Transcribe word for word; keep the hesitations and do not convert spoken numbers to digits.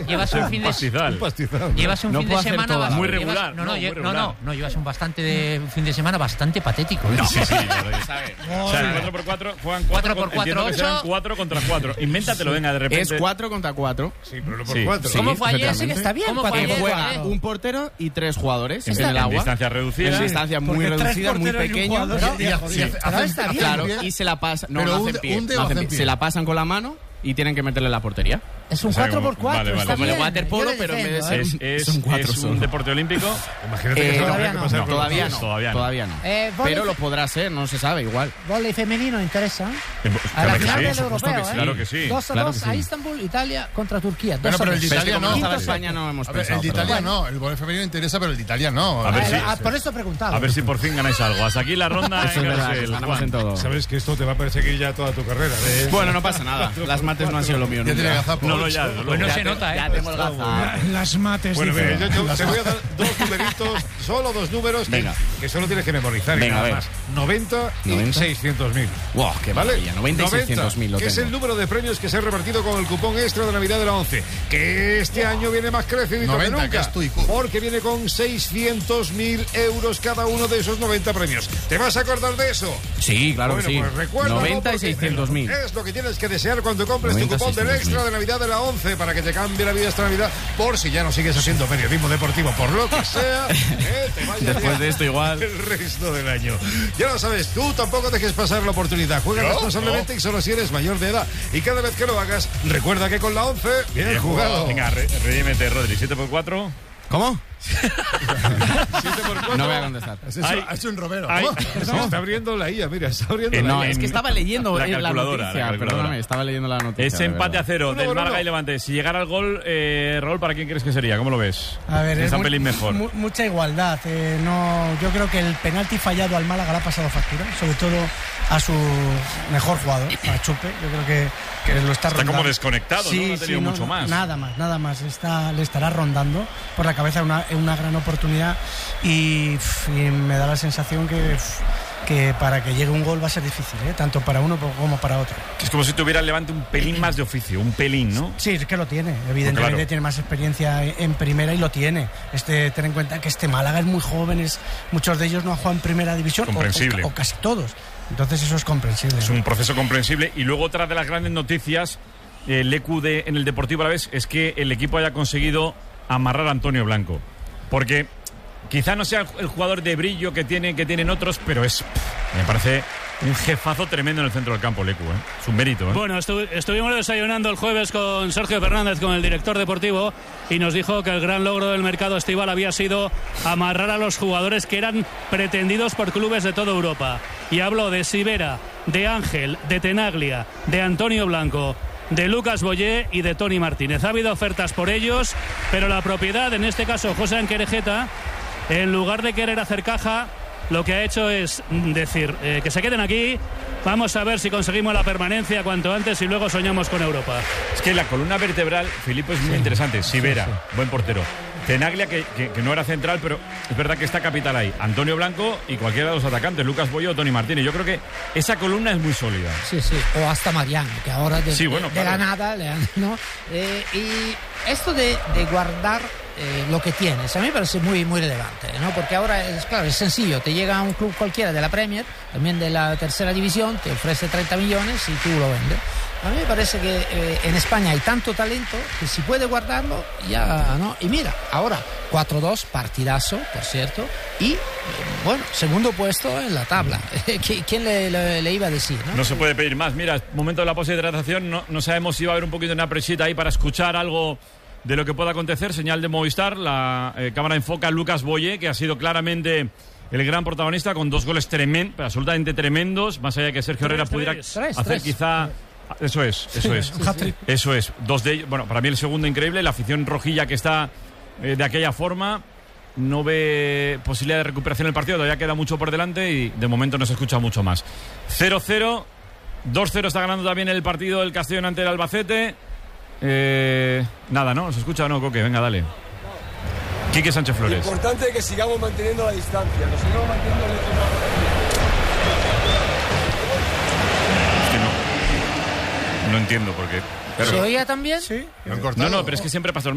llevas un fin de pastizal. Un pastizal. Llevas un No fin de puedo hacer semana todas. bast- Muy llevas- regular, No, no, no, muy lle- no, regular. no, no, llevas un bastante de un fin de semana bastante patético. ¿eh? Sí, sí, lo sabes. O sea, el cuatro por cuatro juegan cuatro cuatro por cuatro, que serán ocho. cuatro contra cuatro. Invéntatelo, venga, de repente. Es cuatro contra cuatro. Sí, pero no por Sí. cuatro. Sí. ¿Cómo fue ayer? efectivamente. Está bien. ¿Cómo fue Que ayer? juega ¿Eh? un portero y tres jugadores En, en el en agua. distancia reducida. En distancia muy Porque tres reducida, muy porteros y un pequeño. jugador Pero- sería y- jodido. y- Pero hacen- está bien. Claro, hacen pie. y se la pasan. No, Pero no un hacen de- pie. un de no o hacen hacen pie. pie. Se la pasan con la mano y tienen que meterle la portería. Es un O sea, cuatro por como- cuatro. vale, vale. está Como el bien. waterpolo, Yo le pero en vez de defiendo, ser- ¿eh? Es, es, Son cuatro es un solo. deporte olímpico. Imagínate Eh, que todavía todavía no. pasar No, por todavía los no. dos. Todavía no. Todavía no. Eh, vóley- Pero lo podrá ser, no se sabe, igual. Vóley femenino interesa. Eh, A la claro que final sí, del por supuesto europeo, que sí. ¿eh? Claro que sí. dos a Claro dos que a sí. Istambul, Italia contra Turquía. dos Bueno, a pero dos. el de Pero es que Italia como no. no estaba Quinto España no hemos A ver, pensado. el de pero Italia bueno. no, el vóley femenino interesa, pero el de Italia no. A ver Eh, si- ah, por eso he preguntado. A ver si por fin ganáis algo. Hasta aquí la ronda. Eso es en verdad, Garcés, que ganamos Juan. en todo. Sabes que esto te va a perseguir ya toda tu carrera. ¿eh? Bueno, no pasa nada. Las mates no han sido lo mío Ya tiene nunca. gazapo. No, no, ya. desde Pues luego. no Ya se te- nota, ¿eh? Ya tenemos gaza. Las mates. Bueno, dice. mira, yo, yo te voy a dar dos numeritos, solo dos números que, Venga. que solo tienes que memorizar. y Venga, nada a ver. más. noventa y ¿noventa? seiscientos mil. Wow, qué ¿Vale? maravilla. noventa y seiscientos mil lo que es el tengo. número de premios que se ha repartido con el cupón extra de Navidad de la once. Que este año viene más crecidito noventa, que nunca. que es tu I Q. Porque viene con seiscientos mil euros cada uno de esos noventa premios. ¿Te vas a acordar de eso? Sí, claro Bueno, que sí. pues recuérdalo, noventa y porque seiscientos mil. Es lo que tienes que desear cuando compres tu noventa, cupón del seiscientos extra mil. de Navidad de la once para que te cambie la vida esta Navidad. Por si ya no sigues haciendo periodismo deportivo, por lo que sea, eh, te vaya Después bien de esto igual. el resto del año. Ya lo sabes, tú tampoco dejes pasar la oportunidad. Juega ¿Yo? responsablemente y solo si eres mayor de edad. Y cada vez que lo hagas, recuerda que con la once, bien, Bien jugado. jugado. Venga, re- redímete, Rodri. siete por cuatro. ¿Cómo? siete por cuatro. No voy a contestar. Has hecho, Ay. has hecho un Romero. Ay. Se está abriendo la I A, mira, está abriendo Eh, la No, I A. es que estaba leyendo La eh, la, calculadora, noticia. la calculadora. Perdóname, estaba leyendo la noticia. Es de empate verdad. a cero Uno del por Málaga uno. y Levante. Si llegara el gol, eh, Raúl, ¿para quién crees que sería? ¿Cómo lo ves? A ver, Está es un mu- pelín mejor. mu- mucha igualdad. eh, no, yo creo que el penalti fallado al Málaga le ha pasado factura, sobre todo a su mejor jugador, a Chupe. Yo creo que, que lo está Está rondando. como desconectado, ¿no? Sí, No ha tenido sí, mucho más. Nada más, nada más. Está, le estará rondando por la cabeza una, una gran oportunidad y, pf, y me da la sensación que, pf, que para que llegue un gol va a ser difícil, ¿eh? Tanto para uno como para otro. Es como si tuviera el Levante un pelín más de oficio, un pelín, ¿no? Sí, es que lo tiene. Evidentemente Claro. tiene más experiencia en primera y lo tiene. Este, ten en cuenta que este Málaga es muy joven, es- muchos de ellos no han jugado en primera división, o- Comprensible. O, o casi todos. Entonces eso es comprensible. Es un proceso comprensible. Y luego otra de las grandes noticias, eh, el E Q de, en el Deportivo Alavés, es que el equipo haya conseguido amarrar a Antonio Blanco. Porque quizá no sea el jugador de brillo que, tiene, que tienen otros, pero es, me parece, un jefazo tremendo en el centro del campo, el E Q. ¿eh? Es un mérito. ¿eh? Bueno, estu- estuvimos desayunando el jueves con Sergio Fernández, con el director deportivo, y nos dijo que el gran logro del mercado estival había sido amarrar a los jugadores que eran pretendidos por clubes de toda Europa. Y habló de Sivera, de Ángel, de Tenaglia, de Antonio Blanco, de Lucas Boyé y de Tony Martínez. Ha habido ofertas por ellos, pero la propiedad, en este caso José Anquerejeta, en lugar de querer hacer caja, lo que ha hecho es decir eh, que se queden aquí, vamos a ver si conseguimos la permanencia cuanto antes y luego soñamos con Europa. Es que la columna vertebral, Filipe, es muy interesante. Sivera, buen portero. Tenaglia, que, que, que no era central, pero es verdad que está capital ahí. Antonio Blanco y cualquiera de los atacantes, Lucas Boyo o Tony Martínez. Yo creo que esa columna es muy sólida. Sí, sí, o hasta Mariano, que ahora de, Sí, bueno, de- de claro. la nada, le han- ¿no? Eh, y esto de, de guardar eh, lo que tienes, a mí me parece muy, muy relevante, ¿no? Porque ahora es claro, es sencillo, te llega a un club cualquiera de la Premier, también de la tercera división, te ofrece treinta millones y tú lo vendes. A mí me parece que eh, en España hay tanto talento que si puede guardarlo, ya, ¿no? Y mira, ahora cuatro dos, partidazo, por cierto, y, eh, bueno, segundo puesto en la tabla. ¿Qui- ¿Quién le, le- le iba a decir, no? No se puede pedir más. Mira, momento de la pose de hidratación. No, no sabemos si va a haber un poquito de una presita ahí para escuchar algo de lo que pueda acontecer. Señal de Movistar. La eh, cámara enfoca a Lucas Boyé, que ha sido claramente el gran protagonista con dos goles tremendos, absolutamente tremendos. Más allá de que Sergio Herrera pudiera tres. Tres, hacer tres. quizá... Eso es, eso es. Un hat-trick. Eso es. Dos de ellos. Bueno, para mí el segundo increíble. La afición rojilla que está eh, de aquella forma no ve posibilidad de recuperación en el partido. Todavía queda mucho por delante y de momento no se escucha mucho más. cero cero. dos cero está ganando también el partido del Castellón ante el Albacete. Eh, nada, ¿no? ¿Se escucha o no, Coque? Venga, dale. Quique Sánchez Flores. Importante que sigamos manteniendo la distancia. Nos sigamos manteniendo el Es que no. No entiendo por qué. ¿Se oía también? Sí. ¿Lo han cortado? No, no, pero es que siempre pasa lo